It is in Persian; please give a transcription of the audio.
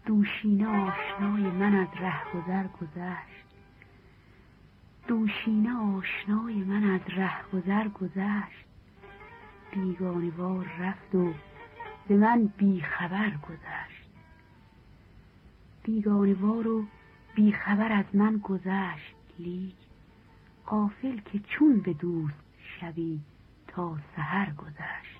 دوشینه آشنای من از رهگذر گذشت، دوشینه آشنای من از رهگذر گذشت، بیگانه وار رفت و ز من بیخبر گذشت، بیگانه وار و بیخبر از من گذشت، لیک غافل که چون به دوست شبی تا سحر گذشت.